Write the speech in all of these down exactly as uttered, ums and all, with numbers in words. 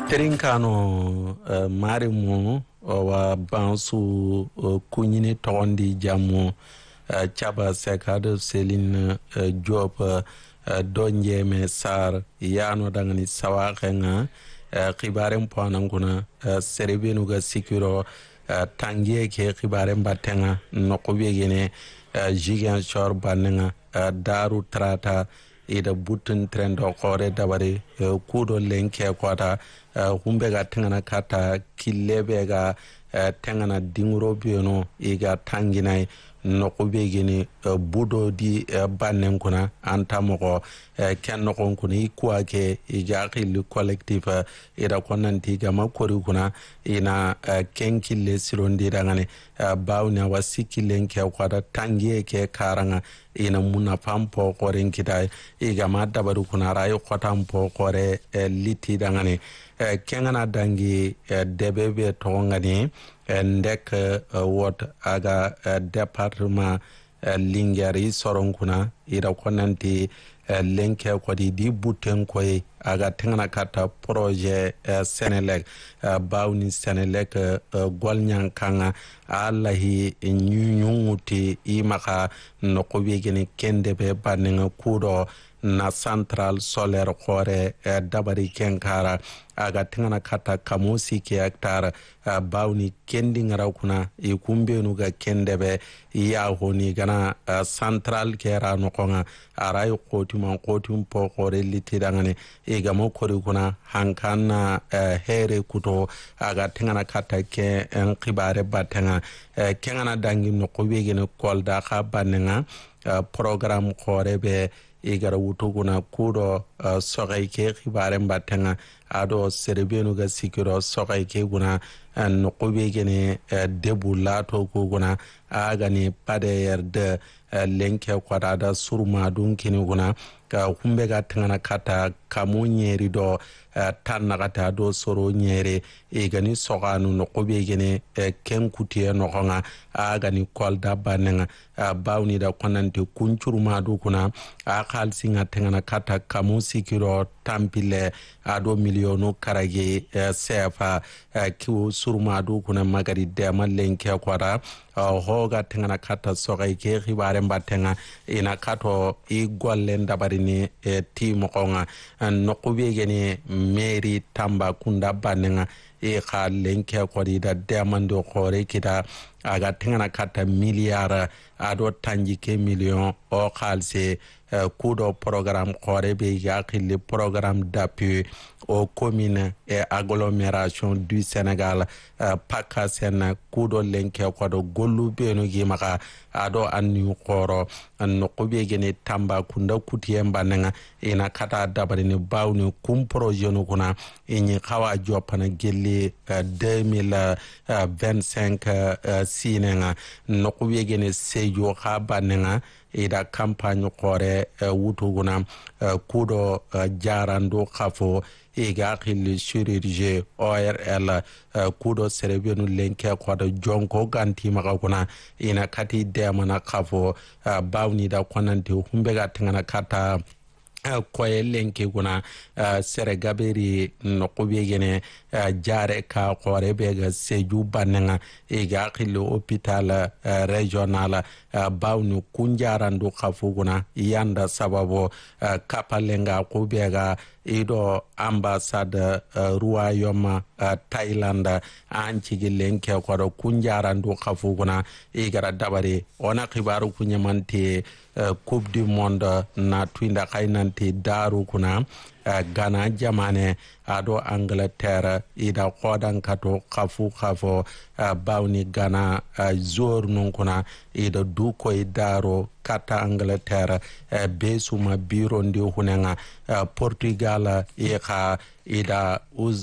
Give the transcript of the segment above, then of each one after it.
Terinkano uh, marimu wa bansu uh, kunyini tondi jamu uh, chaba sekado selin uh, job uh, donje me sar yano dangani sawakenga uh, kibaren pwana kuna uh, serebenu ga sikiro uh, tangiye ke kibaren batenga nokobe gene uh, jigen shor banenga uh, daru trata ida butun trendo kore dabari uh, kudo lenke kwata uh, humbe ga tengana kata kilebe ga uh, tengana dinguro biyono iga tanginai nokobe gini uh, budo di uh, bannen kuna anta moko uh, ken nokon kuna ikuwa ke ija khili collective uh, ida konanti gama kori kuna ina uh, ken kille sirondi dangane uh, bawna wasiki lenke kwata tangiye ke karanga ina muna pampo kore nkidai iga ma dabaru kuna rayo kotampo kore uh, liti dangane uh, kengana dangi uh, debebe tongani ndek uh, wot aga uh, departement uh, lingari soron kuna ira konanti uh, lenke kodi di buten koy aga tengana kata projet uh, Senelec uh, bawni Senelec uh, golnyan kanga allahi nyunyunguti imaka nokobe gene kende be banenga kudo na central solaire kore uh, dabari kenkara aga tengana kata kamusi ke hectare uh, bawni kendi ngara kuna ikumbenu ga kendebe ya honi gana uh, central kera nokonga arayo koti man koti mpo kore litidangane iga mo kori kuna hankana uh, here kuto aga tengana kata ke nkibare batenga uh, kengana dangi nokobe gene kolda ka banenga uh, program kore be igara wutuguna kudo uh, sogay ke khibare mbatenga ado serebenu ga sikiro sogay ke guna uh, nokobe gene uh, debu lato ko guna agani pade yerde uh, lenke kwada da surma dun kini guna ka humbe ga tangana kata kamu nyeri do uh, tanna kata do soro nyeri igani soganu nokobe gene uh, ken kutiye nokonga agani kolda banenga uh, bawni da konante kunchuruma du kuna akal singa tangana kata kamu sikiro tampile ado milionu karage uh, sefa uh, kiwo surma du kuna magari dema lenke kwada uh, hoga tangana kata sogay ke khibare mbatenga ina kato i gollen dabari ni e timo konga nokobe gene meri tamba kunda banenga e kha lenke kodi da demando kore kita aga tengana kata miliara ado tanjike million o khalse uh, kudo programme kore be yakili programme d'appui aux communes et agglomérations du Sénégal uh, pakasena kudo lenke kodo gollu benu gimaka ado annu koro nokobe gene tamba kunda kutiyemba nenga ina kata dabari ni bawni kum projet no kuna inyi kawa jopana gelli uh, deux mille vingt-cinq uh, sinenga nokobe gene sejo khaba nenga ida campagne kore uh, wutuguna uh, kudo uh, jarando khafo iga khili chirurgie O R L uh, kudo serebenu lenke kwada jonko ganti maka kuna ina kati demana khafo uh, bawni da konante humbega tengana kata Uh, koye lenke kuna uh, sere gaberi nokobe gene uh, jare ka kore bega seju banenga iga khili hospital uh, regional uh, bawni kunjarandu khafu kuna yanda sababu uh, kapalenga kubega ido ambassade uh, royaume uh, Thailand anchigi lenke kwado kunjarandu khafu kuna igara dabari ona khibaru kunyamanti uh, coupe du monde na twinda kainanti daru kuna uh, Ghana jamane ado Angleterre ida kodan kato khafu khafo uh, bawni Ghana uh, zor nun kuna ida duko idaro kata Angleterre uh, besuma biro ndi hunenga uh, Portugal ika ida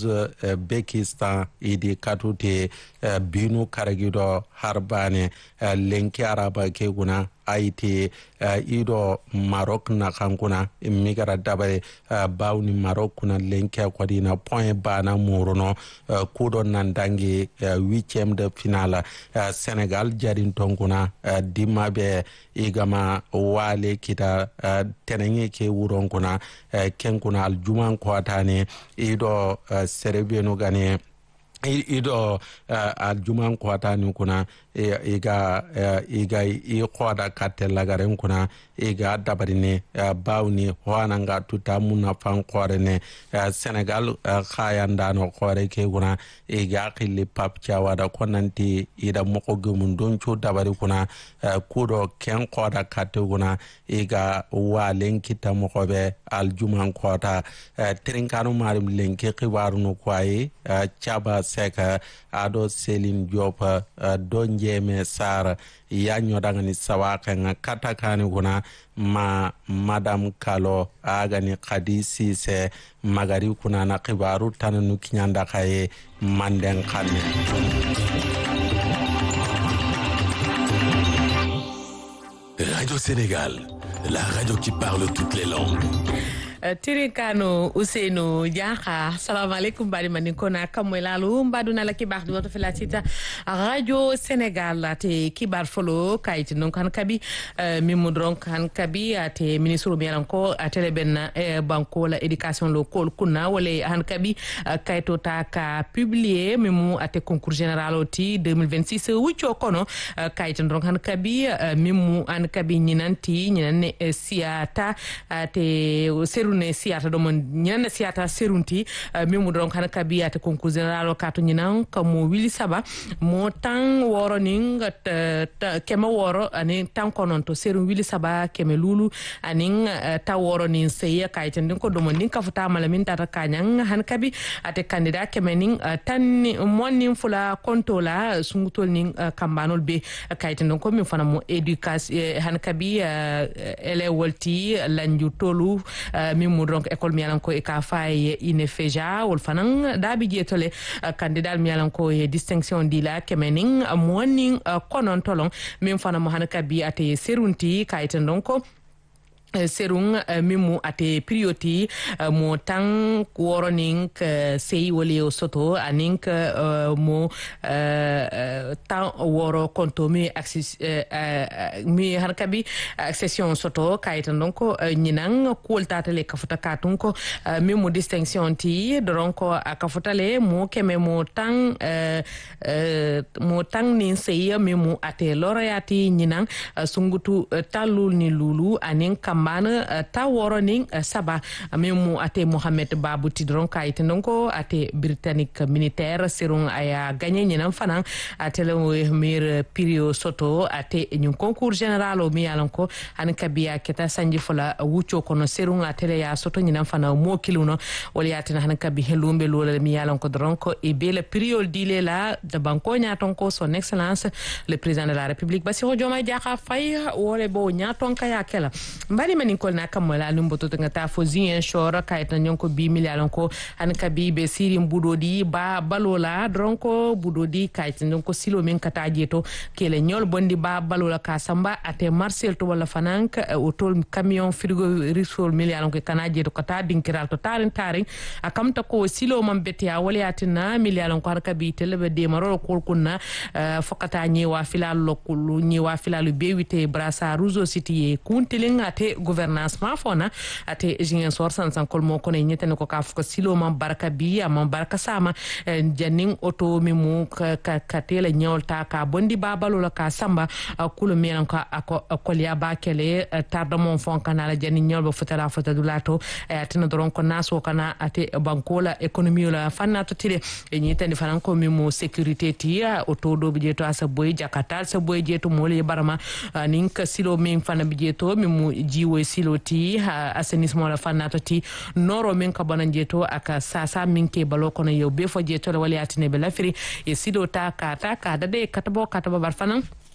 Uzbekistan idi katute uh, binu karagido harbane uh, lenki araba ke guna Haiti uh, ido Maroc na kankuna migara dabare uh, bawni Maroc kuna lenke kwadi na point bana muruno uh, kudo nandangi uh, huitième de finale uh, Senegal jarin tonguna uh, dimabe igama wale kita uh, tenenge ke wuron kuna uh, kenkuna aljuman kwatane ido uh, serebenu gane ido uh, aljuman kwatani kuna iga iga i khoda katella garen kuna iga dabarine bawni hoananga tuta muna fan korene Senegal khayanda no khore ke kuna iga khili pap chawada konanti ida moko gumun don chu dabari kuna kudo ken khoda katte kuna iga walen kita moko be aljuman khota trinkanu marim lenke khibaru no kwaye chaba seka ado Selin Diop don jeme sara ya nyodanga ni sawaka nga katakani kuna ma madam Kalo agani Khadisi se magari kuna na kibaru tananu kinyanda kaye manden kane. Radio Sénégal, la radio qui parle toutes les langues. Tirikano Ousseynou Diakha salaamaaleykum bari mani kona kamoy lalu mbadu na la kibar do to fela tita Radio Sénégal te kibar folo kayit non kan kabi mi mudron kan kabi ate ministre bi anko atele ben banko la éducation locale kuna wala han kabi kayto ta ka publier mi mu ate concours général oti deux mille vingt-six wuccio kono kayit non kan kabi mi mu an kabi nyinanti nyinane siata ate seru ne siata do mon nyana siata serunti uh, mi mu don kan kabiya te concours général kato nyinan kamo wili saba mo tan woro ning kema woro ani tan kononto serun wili saba keme lulu anin uh, ta woro nin sey kayten din ko do mon nin kafuta malamin tata kanyan han kabi ate candidat keme nin uh, tan mon nin fula kontola sungutol nin uh, kambanol be kayten din ko mi fana mo education uh, han kabi uh, ele wolti lanju tolu uh, mi mu donc école mialanko e ka fay inefeja wol fanan dabi jetole uh, candidat mialanko e distinction dila kemening uh, morning uh, konon tolong min fana mo hanaka bi ate serunti kayten donc serung uh, mimu ate priority uh, mo tang woroning uh, sei wole soto anink uh, mo uh, uh, tan woro konto mi access uh, uh, mi harkabi accession soto kaytan donc uh, nyinang kultatale kafuta katunko uh, mimu distinction ti donko akafutale mo keme mo tang uh, uh, mo tang ni sei mimu ate lorayati nyinang uh, sungutu uh, talul ni lulu anink mana uh, ta woro ning uh, saba memu ate Mohamed Babou Tidron kayite ndonko ate britannique militaire serung aya gagné ñenam fanan ate le mir pirio soto ate ñu concours général o mi yalanko an kabiya keta sanji fola wuccio kono serung ate le ya soto ñenam fana mo kiluno wala yatena han kabi helumbe lola mi yalanko dronko e be le pirio dile la de banko ñatonko son excellence le président de la république Bassirou Diomaye Diakhar Faye wole bo ñatonka ya kala mbari manin kol na kamala lumbo to ngata fo zien shora kayta nyonko bi million ko an kabi be siri budodi ba balola dronko budodi kayta nyonko silo men kata jeto kele nyol bondi ba balola ka samba ate Marcel to wala fanank autol camion frigo risol million ko kana jeto kata dinkiral to tarin tarin akamta ko silo mam betia wala atina million ko har kabi telebe de maro ko kunna fokata nyewa filal lokulu nyewa filalu be wite brasa ruzo city kuntiling ate gouvernance ma fona ate jingen sor san san kolmo ko ne nyetene ko kaf ko silo man baraka bi am baraka sama janning auto mi mu ka ka tele nyolta ka bondi babalo la ka samba kulo melan ka ko liya ba kele tarda mon fon kanala janning nyol ba fotala fotadulato atena doron ko naso kana ate bankola economy la fanna to tire nyetene fanan ko mi mu sécurité ti auto do bi jeto asa boy jakata sa boy jeto mole barama nin ka silo min fana bi jeto mi mu jiwo siloti assainissement la fanato ti noro min ka bonan jeto aka sasa min ke balo kono yow be fo jeto wala yatine be lafiri e silota ka ta ka dade katabo katabo bar fanan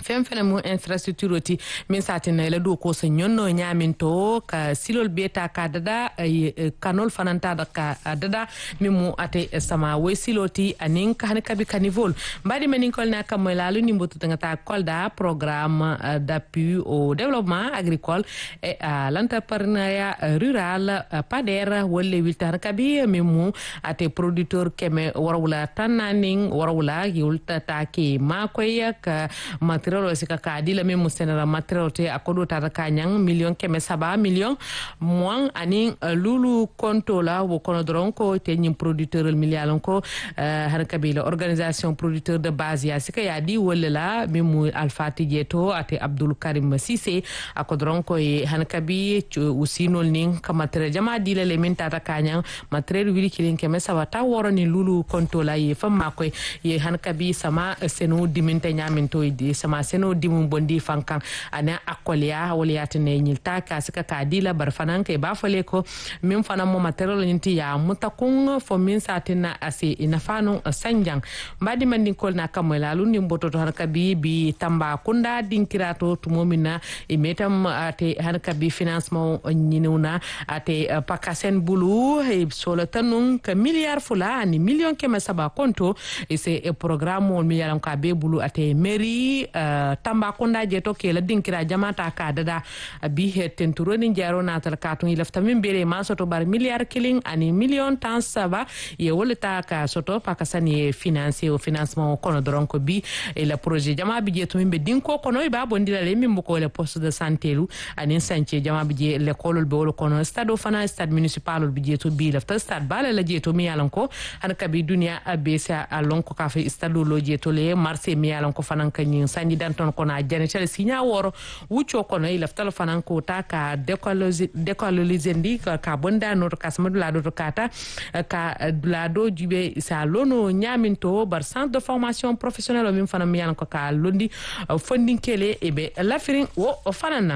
fem fene mu infrastructure ti min satin la do ko so nyonno nyaminto ka silol beta ka dada kanol fananta da ka dada mimu ate sama we siloti anin ka han kabi kanivol mbadi menin kol na kam lalu ni mbotu tangata kolda programme d'appui au développement agricole et à l'entrepreneuriat rural pader wolle wiltar kabi mimu ate producteur keme warawula tananing warawula yulta taki makoy ka material sika ka dila me musenera material te akodo tata kanyang million keme saba million moan ani lulu konto la wo kono dronko te nyim producteur million ko har kabila organisation producteur de base ya sika ya di wolle la me mu alfati jeto ate abdul karim sise akodronko e han kabi usinol ning ka material jama dila le min tata kanyang material wili kilin keme saba ta woro ni lulu konto la ye fam makoy ye han kabi sama seno diminte nyaminto di sama seno dimu bondi fankan ana akolia waliatine nyilta ka sika ka dila bar fanan ke ba fale ko min fanan mo material nyinti ya mutakun fo min satina asi ina fanu sanjang mbadi mandin kol na kamola lu ni mboto to harka bi bi tamba kunda dinkirato to momina e metam ate harka bi financement nyinuna ate pakasen bulu e solo tanun ka milliard fula ni million ke masaba konto e se e programme mi yalam ka be bulu ate mairie uh, tamba konda je to ke la dinkira jamata ka dada bi heten turo ni jaro na tal ka tun ilafta min bere ma soto bar milliard killing ani million tan saba ye wolata ka soto pakasani financer au financement kono dronko bi e la projet jama bi je to min be dinko kono e ba bondira le min ko le poste de santé lu ani santé jama bi je l'école be wol kono stade fana stade municipal bi je to bi lafta stade bala la je to mi yalan ko han ka bi dunia abesa alon ko ka fe stade lo je to le marché mi yalan ko fanan ka nyi sanji danton ko na janitel sinya woro wucho kono ila ftala fanan ko ta ka décoloniser ndi ka bonda no ka sama dula do kata ka dula do jube sa lono nyaminto bar centre de formation professionnelle o min fanan mi yalan ko ka londi funding kele ebe lafirin wo fanana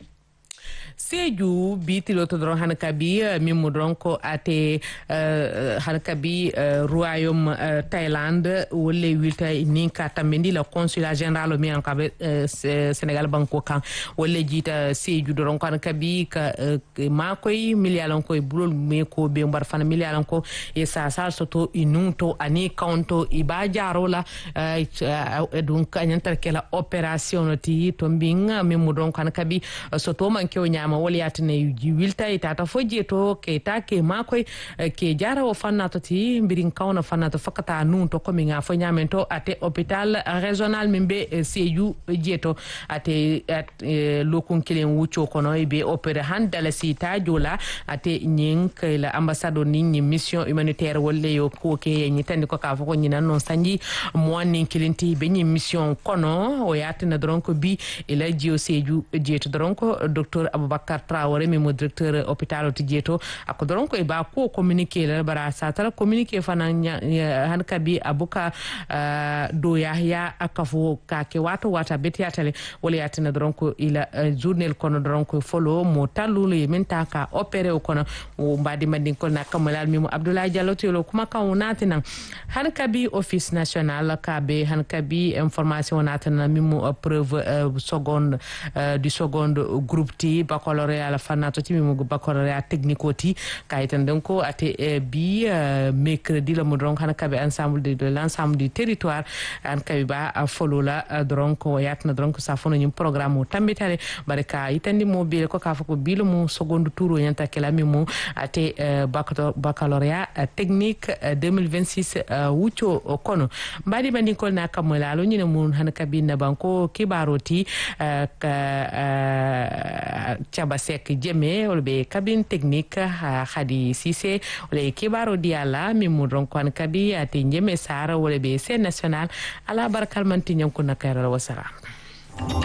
Seju biti lo todron hanakabi mi mudron ko ate uh, hanakabi uh, royaume uh, Thaïlande wolle wilta ni ka tambendi la consulat général mi an kabe uh, Sénégal banko kan wolle jita seju doron ko hanakabi ka uh, ma koy milialon koy bulol me ko be mbar fana milialon ko e sa sal soto inunto ani kaunto iba jarola uh, uh, donc anyantar kala opération ti tombing mi mudron ko hanakabi uh, soto man ko nyama wali atene yuji wilta itata fojeto ke take makoy ke jara o fannato ti mbirin kawna fannato fakata nun to komi nga fo nyamento ate hôpital régional mimbe seju jeto ate at, e, lokun kilen wucho kono be opéré handala sita jola ate nyin ke la ambassade ni ni mission humanitaire wolle yo ko ke ni tandi ko ka fo ko nyina non sanji mo nin kilinti be ni mission kono o yatena dronko bi ila jio seju jeto dronko docteur Aboubacar Traoré mi mo directeur hôpital ti jeto ako doron ko e ba ko communiquer la bara sa tala communiquer fana han kabi abuka uh, do yahya akafo ka ke wato wata betiatale wala yatina doron ko ila uh, journal kono doron ko follow mo talulu yementa ka opéré kono o mbadi mandin ko na kamalal mi mo Abdoulaye Diallo telo kuma ka onatina han kabi office national kabe han kabi information natina mi mo preuve uh, seconde uh, du seconde groupe ti baccalauréat la fanato ti mi mo baccalauréat technique ti kaytan donc ate eh, bi uh, mercredi la mo donc han kabe ensemble de, de l'ensemble du territoire an kabe ba uh, follow la uh, donc yatna donc sa fono nyim programme o tambitale baraka itandi mo bi ko ka fako bi mo seconde tour yanta kala mi mo ate uh, baccalauréat uh, technique uh, deux mille vingt-six uh, wucho uh, kono mbadi bandi ko na kamola lo nyine mo han kabe na banko kibaroti uh, ka uh, Chaba Sek Jeme olbe cabine technique ha Khadi Cissé ole kibaro diala mi mu ron kon kabi ati Jeme Sara olbe sen national ala barakal man ti nyam ko nakara wasara